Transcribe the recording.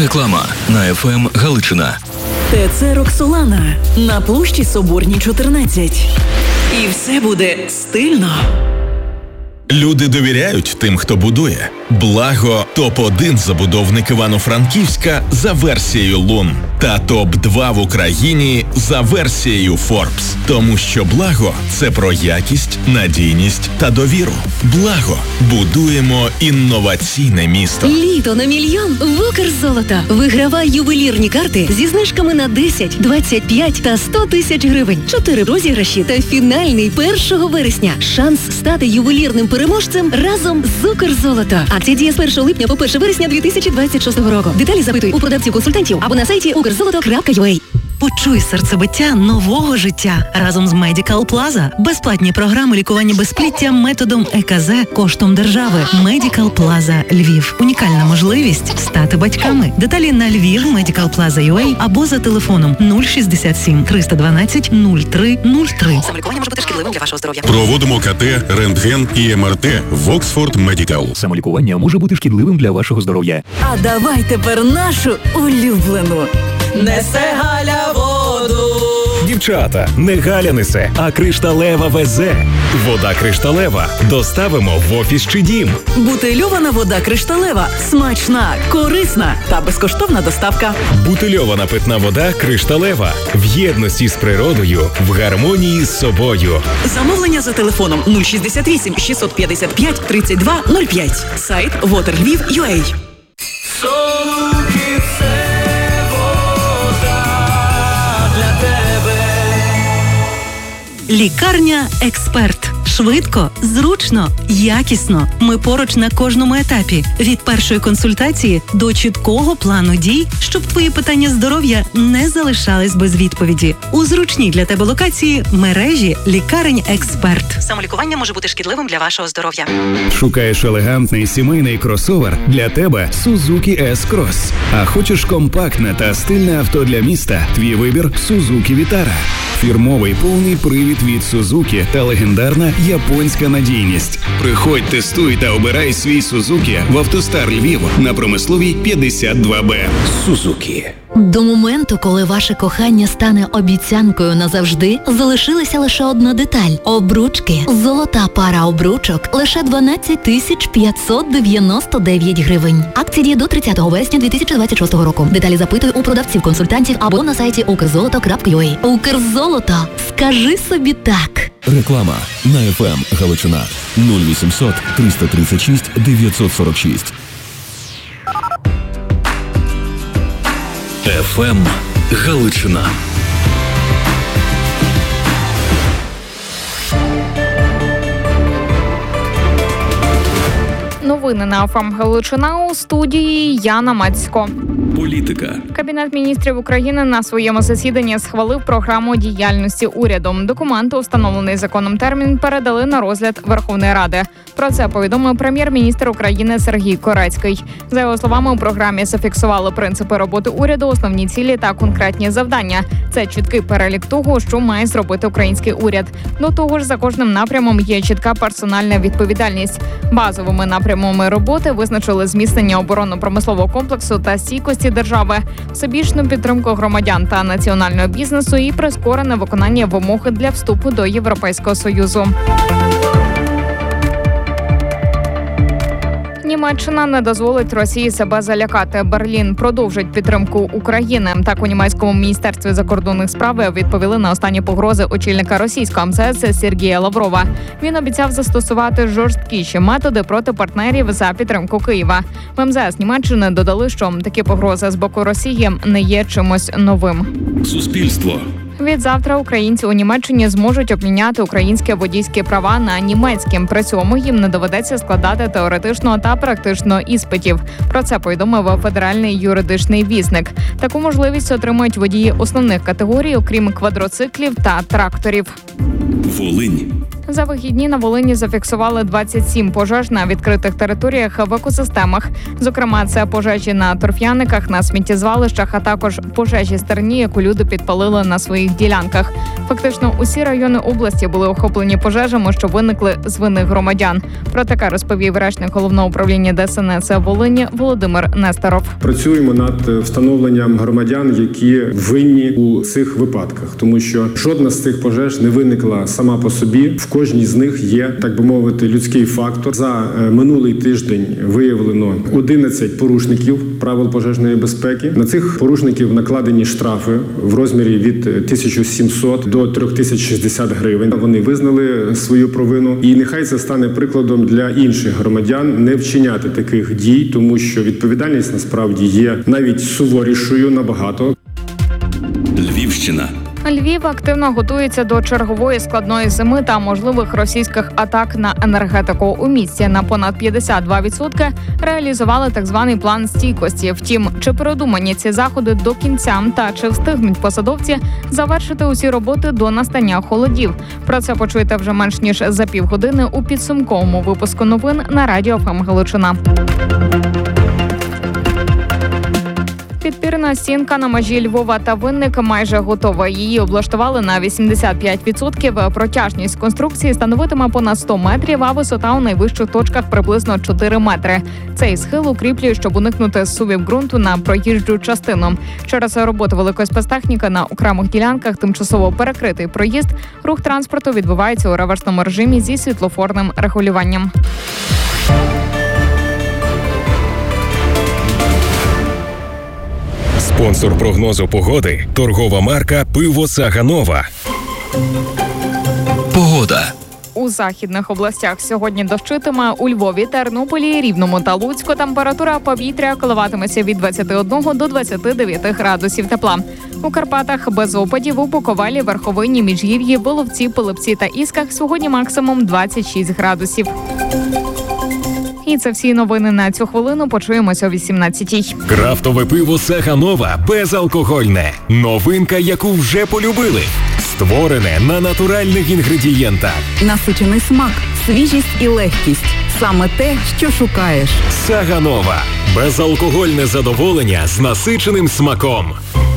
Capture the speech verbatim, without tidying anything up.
Реклама на еф ем Галичина. ТЦ «Роксолана» на площі Соборній, чотирнадцять. І все буде стильно. Люди довіряють тим, хто будує. Благо – топ один забудовник Івано-Франківська за версією Лун та топ два в Україні за версією Forbes. Тому що Благо – це про якість, надійність та довіру. Благо – будуємо інноваційне місто. Літо на мільйон в Укрзолото. Вигравай ювелірні карти зі знижками на десять, двадцять п'ять та сто тисяч гривень. Чотири розіграші та фінальний першого вересня. Шанс стати ювелірним переможцем разом з Укрзолото. Акція діє з першого липня по перше вересня дві тисячі двадцять шостого року. Деталі запитуй у продавців-консультантів або на сайті укрзолото крапка ю а. Почуй серцебиття нового життя разом з Medical Plaza. Безплатні програми лікування безпліття методом е ка зет коштом держави. Medical Plaza Львів. Унікальна можливість стати батьками. Деталі на Львів Медикал Плаза ю а або за телефоном нуль шістдесят сім триста дванадцять нуль три нуль три. Самолікування може бути шкідливим для вашого здоров'я. Проводимо ка те, рентген і ем ар те в Oxford Medical. Самолікування може бути шкідливим для вашого здоров'я. А давай тепер нашу улюблену. Несе Галя воду. Дівчата, не Галя несе, а Кришталева везе. Вода Кришталева. Доставимо в офіс чи дім. Бутильована вода Кришталева. Смачна, корисна та безкоштовна доставка. Бутильована питна вода Кришталева. В єдності з природою, в гармонії з собою. Замовлення за телефоном нуль шістдесят вісім шістсот п'ятдесят п'ять тридцять два нуль п'ять. Сайт waterlviv крапка ю а. Лікарня «Експерт». Швидко, зручно, якісно. Ми поруч на кожному етапі. Від першої консультації до чіткого плану дій, щоб твої питання здоров'я не залишались без відповіді. У зручній для тебе локації мережі лікарень «Експерт». Самолікування може бути шкідливим для вашого здоров'я. Шукаєш елегантний сімейний кросовер? Для тебе Suzuki S-Cross. А хочеш компактне та стильне авто для міста? Твій вибір Suzuki Vitara. Фірмовий повний привід від Suzuki та легендарна японська надійність. Приходь, тестуй та обирай свій Suzuki в Автостар Львів на Промисловій п'ятдесят два Б. Suzuki. До моменту, коли ваше кохання стане обіцянкою назавжди, залишилася лише одна деталь – обручки. Золота пара обручок – лише дванадцять тисяч п'ятсот дев'яносто дев'ять гривень. Акція діє до тридцятого вересня дві тисячі двадцять шостого року. Деталі запитуй у продавців-консультантів або на сайті укрзолото крапка ю а. Укрзолото. Скажи собі так. Реклама на еф ем Галичина. нуль вісімсот триста тридцять шість дев'ятсот сорок шість. еф ем Галичина. Новини на еф ем Галичина, у студії Яна Мацько. Політика. Кабінет міністрів України на своєму засіданні схвалив програму діяльності уряду. Документ, установлений законом термін, передали на розгляд Верховної Ради. Про це повідомив прем'єр-міністр України Сергій Корецький. За його словами, у програмі зафіксували принципи роботи уряду, основні цілі та конкретні завдання. Це чіткий перелік того, що має зробити український уряд. До того ж, за кожним напрямом є чітка персональна відповідальність. Базовими напрямами роботи визначили зміцнення оборонно-промислового комплексу та стійкості держави, всебічну підтримку громадян та національного бізнесу і прискорене виконання вимог для вступу до Європейського Союзу. Німеччина не дозволить Росії себе залякати. Берлін продовжить підтримку України. Так у німецькому міністерстві закордонних справ відповіли на останні погрози очільника російського ем зе ес Сергія Лаврова. Він обіцяв застосувати жорсткіші методи проти партнерів за підтримку Києва. В ем зе ес Німеччини додали, що такі погрози з боку Росії не є чимось новим. Суспільство. Від завтра українці у Німеччині зможуть обміняти українські водійські права на німецькі. При цьому їм не доведеться складати теоретичного та практичного іспитів. Про це повідомив Федеральний юридичний вісник. Таку можливість отримують водії основних категорій, окрім квадроциклів та тракторів. Волинь. За вихідні на Волині зафіксували двадцять сім пожеж на відкритих територіях в екосистемах. Зокрема, це пожежі на торф'яниках, на сміттєзвалищах, а також пожежі стерні, яку люди підпалили на своїх ділянках. Фактично, усі райони області були охоплені пожежами, що виникли з вини громадян. Про таке розповів речник Головного управління Де Ес Ен Ес Волині Володимир Нестеров. Працюємо над встановленням громадян, які винні у цих випадках, тому що жодна з цих пожеж не виникла сама по собі. В кожній з них є, так би мовити, людський фактор. За минулий тиждень виявлено одинадцять порушників правил пожежної безпеки. На цих порушників накладені штрафи в розмірі від тисяча сімсот до три тисячі шістдесят гривень. Вони визнали свою провину, і нехай це стане прикладом для інших громадян не вчиняти таких дій, тому що відповідальність насправді є навіть суворішою набагато. Львівщина. Львів активно готується до чергової складної зими та можливих російських атак на енергетику. У місті на понад п'ятдесят два відсотки реалізували так званий план стійкості. Втім, чи продумані ці заходи до кінця та чи встигнуть посадовці завершити усі роботи до настання холодів? Про це почуєте вже менш ніж за півгодини у підсумковому випуску новин на Радіо еф ем Галичина. Підпірна стінка на межі Львова та Винника майже готова. Її облаштували на вісімдесят п'ять відсотків. Протяжність конструкції становитиме понад сто метрів, а висота у найвищих точках приблизно чотири метри. Цей схил укріплює, щоб уникнути зсувів ґрунту на проїжджу частину. Через роботу великої спецтехніки на окремих ділянках тимчасово перекритий проїзд. Рух транспорту відбувається у реверсному режимі зі світлофорним регулюванням. Спонсор прогнозу погоди – торгова марка «Пиво Саганова». Погода. У західних областях сьогодні дощитиме. У Львові, Тернополі, Рівному та Луцьку температура повітря коливатиметься від двадцяти одного до двадцяти дев'яти градусів тепла. У Карпатах без опадів, у Буковелі, Верховині, Міжгір'ї, Воловці, Пилипці та Ісках сьогодні максимум двадцять шість градусів. І це всі новини на цю хвилину. Почуємося о вісімнадцятій. Крафтове пиво Саганова безалкогольне. Новинка, яку вже полюбили. Створене на натуральних інгредієнтах. Насичений смак, свіжість і легкість. Саме те, що шукаєш. Саганова. Безалкогольне задоволення з насиченим смаком.